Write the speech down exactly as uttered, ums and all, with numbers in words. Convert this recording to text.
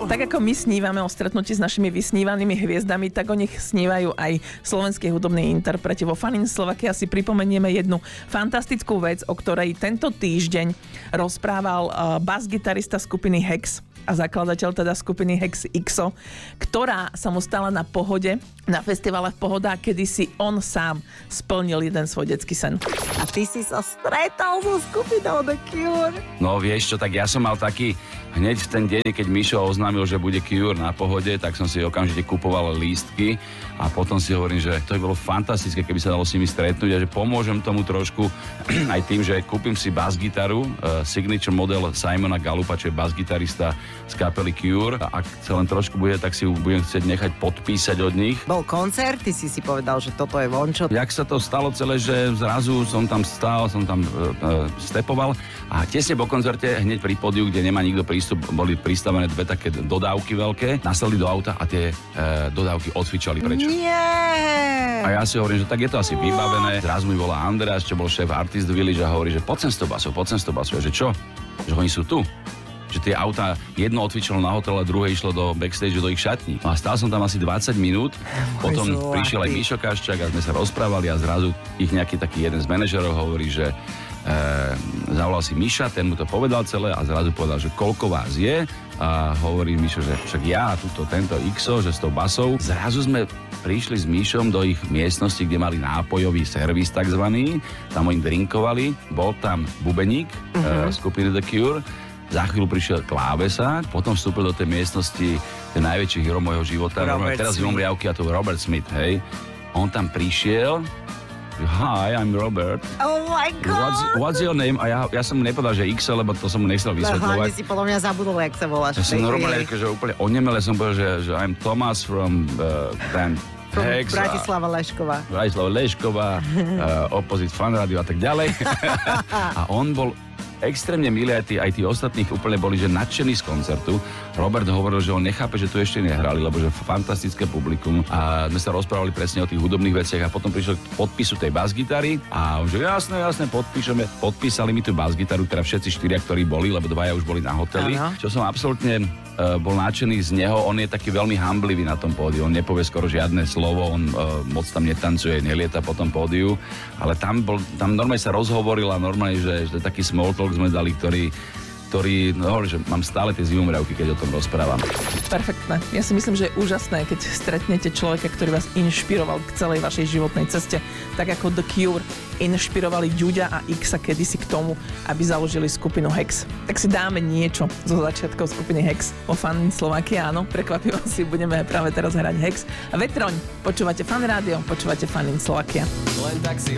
Tak ako my snívame o stretnutí s našimi vysnívanými hviezdami, tak o nich snívajú aj slovenskí hudobní interpreti. Vo Fun in Slovakia si pripomenieme jednu fantastickú vec, o ktorej tento týždeň rozprával bas-gitarista skupiny Hex a zakladateľ teda skupiny Hex Ixo, ktorá sa mu stala na Pohode, na festivale v Pohoda, kedy si on sám splnil jeden svoj detský sen. A ty si sa stretol so skupinou The Cure. No vieš čo, tak ja som mal taký, hneď v ten deň, keď Mišo oznámil, že bude Cure na Pohode, tak som si okamžite kupoval lístky a potom si hovorím, že to by bolo fantastické, keby sa dalo s nimi stretnúť a že pomôžem tomu trošku aj tým, že kúpim si bas-gitaru, uh, signature model Simona Gallupa, čo je bas-gitarista z kapely Cure. A ak sa len trošku bude, tak si ju budem chcieť nechať podpísať od nich. Bol koncert, ty si si povedal, že toto je vončo. Jak sa to stalo celé, že zrazu som tam stál, som tam uh, stepoval a tesne po koncerte, hneď pri pódiu, kde nemá nikto prístup, boli pristavené dve také dodávky veľké, nasadli do auta a tie uh, dodávky odfičali preč. Nie! A ja si hovorím, že tak je to asi vybavené. Zrazu mi volá Andreas, čo bol šéf Artist Village a hovorí, že poď sem s tou basou, poď sem s tou basou. Že čo? Že oni sú tu. Že tie auta, jedno odfičalo na hotel a druhé išlo do backstage, do ich šatní. No a stál som tam asi dvadsať minút, potom zlatý. Prišiel aj Mišo Kaščák a sme sa rozprávali a zrazu ich nejaký taký jeden z manažerov hovorí, že e, zavolal si Miša, ten mu to povedal celé a zrazu povedal, že koľko vás je a hovorí Mišo, že však ja, tuto, tento Ixo, že s tou basou. Zrazu sme prišli s Mišom do ich miestnosti, kde mali nápojový servis takzvaný, tam im drinkovali, bol tam bubeník uh-huh. e, skupiny The Cure. Za chvíľu prišiel klávesák, potom vstúpil do tej miestnosti ten najväčší hero mojho života. Robert teraz Smith. Jomriavky a to Robert Smith, hej. On tam prišiel, hi, I'm Robert. Oh my God! What's, what's your name? A ja, ja som mu nepovedal, že X, lebo to som mu nechcel Hlavne vysvetľovať. si podľa mňa zabudol, jak sa voláš. Ja som normálne, že úplne onemele som povedal, že, že I'm Thomas from uh, band From Hex. Bratislava Lešková. Bratislava Lešková, uh, Opposite Fan Radio a tak ďalej. A on bol extrémne milý, aj tí, aj tí ostatných úplne boli, že nadšení z koncertu. Robert hovoril, že on nechápe, že tu ešte nehrali, lebo že fantastické publikum. A sme sa rozprávali presne o tých hudobných veciach a potom prišiel k podpisu tej basgitary a on že jasné, jasné, podpíšeme. Podpísali mi tú basgitaru, teda všetci štyria, ktorí boli, lebo dvaja už boli na hoteli. Aha. Čo som absolútne uh, bol nadšený z neho. On je taký veľmi hamblivý na tom pódiu. On nepovie skoro žiadne slovo, on uh, moc tam netancuje, nelieta po tom pódiu, ale tam bol, tam normálne sa rozhovoril a normálne, že, že taký small talk sme dali, ktorý ktorý, no hovorím, že mám stále tie zimomriavky, keď o tom rozprávam. Perfektné. Ja si myslím, že je úžasné, keď stretnete človeka, ktorý vás inšpiroval k celej vašej životnej ceste, tak ako The Cure inšpirovali Ďuďa a Xa kedysi k tomu, aby založili skupinu Hex. Tak si dáme niečo zo začiatkov skupiny Hex o Fun in Slovakia, áno, prekvapivo si budeme práve teraz hrať Hex. A Vetroň, počúvate Fun Rádio, počúvate Fun in Slovakia. Len tak si